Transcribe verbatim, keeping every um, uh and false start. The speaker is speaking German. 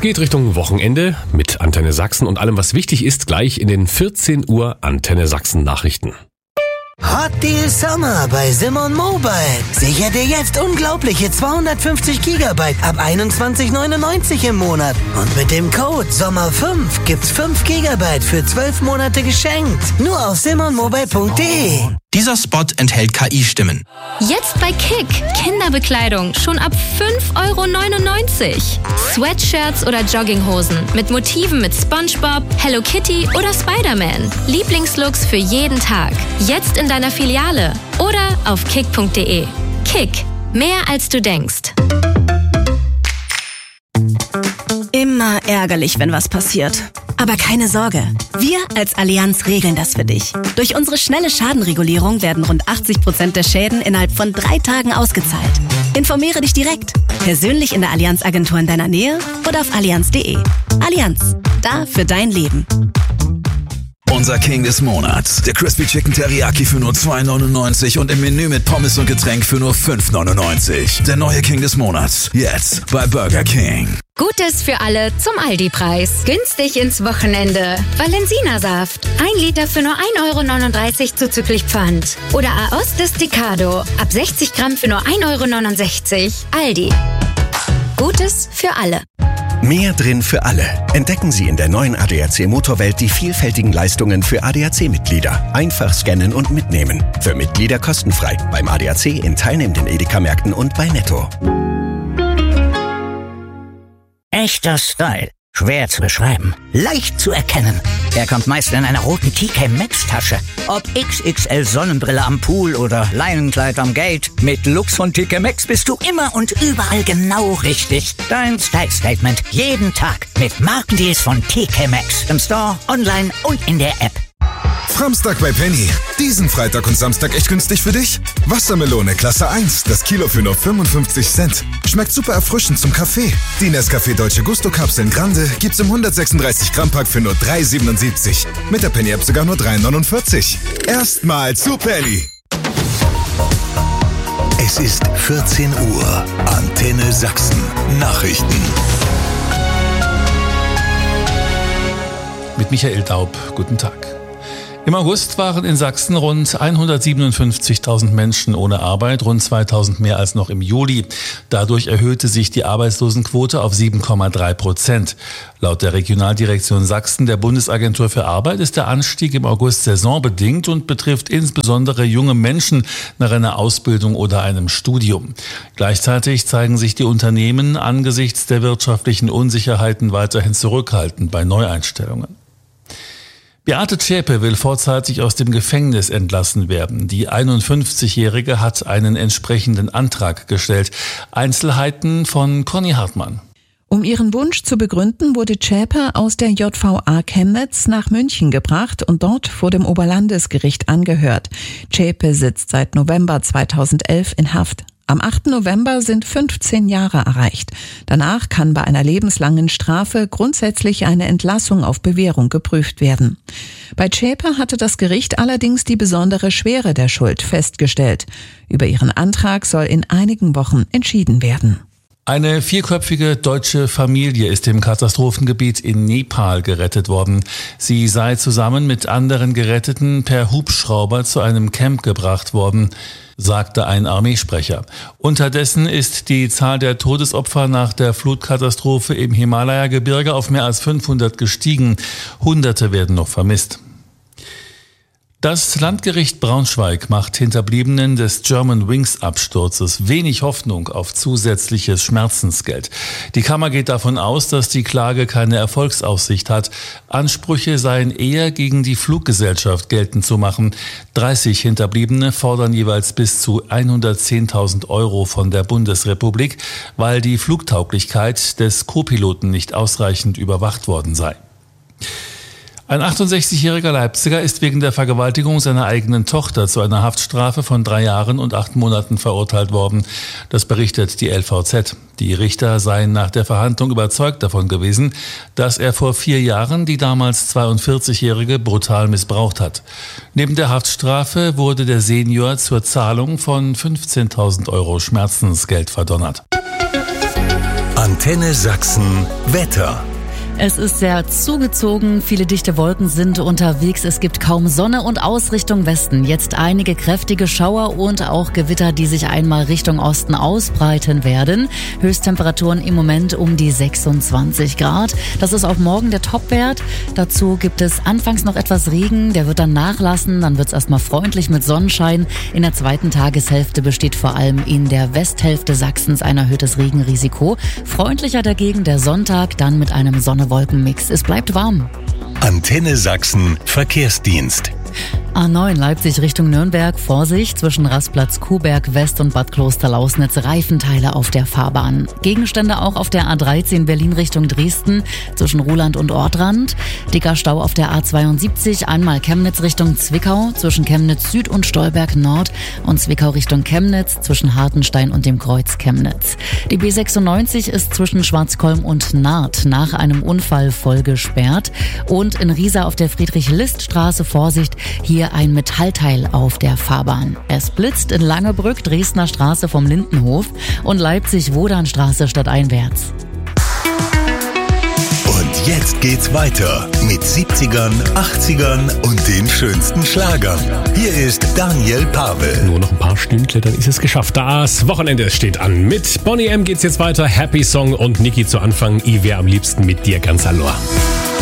geht Richtung Wochenende mit Antenne Sachsen und allem, was wichtig ist, gleich in den vierzehn Uhr Antenne Sachsen Nachrichten. Hot Deal Summer bei Simon Mobile. Sicher dir jetzt unglaubliche zweihundertfünfzig Gigabyte ab einundzwanzig neunundneunzig im Monat. Und mit dem Code Sommer fünf gibt's fünf Gigabyte für zwölf Monate geschenkt. Nur auf simon mobile punkt de. Dieser Spot enthält K I-Stimmen. Jetzt bei Kick. Kinderbekleidung schon ab fünf Euro neunundneunzig. Sweatshirts oder Jogginghosen mit Motiven mit SpongeBob, Hello Kitty oder Spider-Man. Lieblingslooks für jeden Tag. Jetzt in deiner Filiale oder auf kick punkt de. Kick. Mehr als du denkst. Immer ärgerlich, wenn was passiert. Aber keine Sorge, wir als Allianz regeln das für dich. Durch unsere schnelle Schadenregulierung werden rund achtzig Prozent der Schäden innerhalb von drei Tagen ausgezahlt. Informiere dich direkt, persönlich in der Allianz-Agentur in deiner Nähe oder auf allianz punkt de. Allianz, da für dein Leben. Unser King des Monats, der Crispy Chicken Teriyaki für nur zwei neunundneunzig und im Menü mit Pommes und Getränk für nur fünf neunundneunzig. Der neue King des Monats, jetzt bei Burger King. Gutes für alle zum Aldi-Preis. Günstig ins Wochenende. Valensina-Saft. Ein Liter für nur ein Euro neununddreißig zuzüglich Pfand. Oder Aoste Desticado. Ab sechzig Gramm für nur ein Euro neunundsechzig. Aldi. Gutes für alle. Mehr drin für alle. Entdecken Sie in der neuen A D A C Motorwelt die vielfältigen Leistungen für A D A C-Mitglieder. Einfach scannen und mitnehmen. Für Mitglieder kostenfrei. Beim A D A C in teilnehmenden Edeka-Märkten und bei Netto. Echter Style. Schwer zu beschreiben. Leicht zu erkennen. Er kommt meist in einer roten T K Maxx Tasche. Ob X X L Sonnenbrille am Pool oder Leinenkleid am Gate. Mit Lux von T K Maxx bist du immer und überall genau richtig. Dein Style Statement. Jeden Tag. Mit Markendeals von T K Maxx. Im Store, online und in der App. Framstag bei Penny. Diesen Freitag und Samstag echt günstig für dich? Wassermelone Klasse eins, das Kilo für nur fünfundfünfzig Cent. Schmeckt super erfrischend zum Kaffee. Die Nescafé Dolce Gusto Kapseln Grande gibt's im hundertsechsunddreißig Gramm Pack für nur drei siebenundsiebzig. Mit der Penny App sogar nur drei neunundvierzig. Erstmal zu Penny. Es ist vierzehn Uhr. Antenne Sachsen. Nachrichten. Mit Michael Daub. Guten Tag. Im August waren in Sachsen rund hundertsiebenundfünfzigtausend Menschen ohne Arbeit, rund zweitausend mehr als noch im Juli. Dadurch erhöhte sich die Arbeitslosenquote auf sieben Komma drei Prozent. Laut der Regionaldirektion Sachsen der Bundesagentur für Arbeit ist der Anstieg im August saisonbedingt und betrifft insbesondere junge Menschen nach einer Ausbildung oder einem Studium. Gleichzeitig zeigen sich die Unternehmen angesichts der wirtschaftlichen Unsicherheiten weiterhin zurückhaltend bei Neueinstellungen. Beate Zschäpe will vorzeitig aus dem Gefängnis entlassen werden. Die einundfünfzigjährige hat einen entsprechenden Antrag gestellt. Einzelheiten von Conny Hartmann. Um ihren Wunsch zu begründen, wurde Zschäpe aus der J V A Chemnitz nach München gebracht und dort vor dem Oberlandesgericht angehört. Zschäpe sitzt seit November zweitausendelf in Haft. Am achten November sind fünfzehn Jahre erreicht. Danach kann bei einer lebenslangen Strafe grundsätzlich eine Entlassung auf Bewährung geprüft werden. Bei Zschäpe hatte das Gericht allerdings die besondere Schwere der Schuld festgestellt. Über ihren Antrag soll in einigen Wochen entschieden werden. Eine vierköpfige deutsche Familie ist im Katastrophengebiet in Nepal gerettet worden. Sie sei zusammen mit anderen Geretteten per Hubschrauber zu einem Camp gebracht worden, sagte ein Armeesprecher. Unterdessen ist die Zahl der Todesopfer nach der Flutkatastrophe im Himalaya-Gebirge auf mehr als fünfhundert gestiegen. Hunderte werden noch vermisst. Das Landgericht Braunschweig macht Hinterbliebenen des Germanwings-Absturzes wenig Hoffnung auf zusätzliches Schmerzensgeld. Die Kammer geht davon aus, dass die Klage keine Erfolgsaussicht hat. Ansprüche seien eher gegen die Fluggesellschaft geltend zu machen. dreißig Hinterbliebene fordern jeweils bis zu hundertzehntausend Euro von der Bundesrepublik, weil die Flugtauglichkeit des Co-Piloten nicht ausreichend überwacht worden sei. Ein achtundsechzigjähriger Leipziger ist wegen der Vergewaltigung seiner eigenen Tochter zu einer Haftstrafe von drei Jahren und acht Monaten verurteilt worden. Das berichtet die L V Z. Die Richter seien nach der Verhandlung überzeugt davon gewesen, dass er vor vier Jahren die damals zweiundvierzigjährige brutal missbraucht hat. Neben der Haftstrafe wurde der Senior zur Zahlung von fünfzehntausend Euro Schmerzensgeld verdonnert. Antenne Sachsen Wetter. Es ist sehr zugezogen, viele dichte Wolken sind unterwegs, es gibt kaum Sonne und aus Richtung Westen jetzt einige kräftige Schauer und auch Gewitter, die sich einmal Richtung Osten ausbreiten werden. Höchsttemperaturen im Moment um die sechsundzwanzig Grad. Das ist auch morgen der Topwert. Dazu gibt es anfangs noch etwas Regen, der wird dann nachlassen, dann wird es erstmal freundlich mit Sonnenschein. In der zweiten Tageshälfte besteht vor allem in der Westhälfte Sachsens ein erhöhtes Regenrisiko. Freundlicher dagegen der Sonntag, dann mit einem Sonne Wolkenmix. Es bleibt warm. Antenne Sachsen Verkehrsdienst. A neun Leipzig Richtung Nürnberg. Vorsicht, zwischen Rastplatz Kuhberg West und Bad Kloster-Lausnitz Reifenteile auf der Fahrbahn. Gegenstände auch auf der A dreizehn Berlin Richtung Dresden zwischen Ruhland und Ortrand. Dicker Stau auf der A zweiundsiebzig, einmal Chemnitz Richtung Zwickau zwischen Chemnitz Süd und Stolberg Nord und Zwickau Richtung Chemnitz zwischen Hartenstein und dem Kreuz Chemnitz. Die B sechsundneunzig ist zwischen Schwarzkolm und Naht nach einem Unfall voll gesperrt. Und in Riesa auf der Friedrich-List-Straße Vorsicht, hier ein Metallteil auf der Fahrbahn. Es blitzt in Langebrück, Dresdner Straße vom Lindenhof und Leipzig-Wodanstraße stadteinwärts. Und jetzt geht's weiter mit siebzigern, achtzigern und den schönsten Schlagern. Hier ist Daniel Pavel. Nur noch ein paar Stündchen, dann ist es geschafft. Das Wochenende steht an. Mit Boney M geht's jetzt weiter. Happy Song und Niki zu Anfang. Ich wär am liebsten mit dir ganz allein.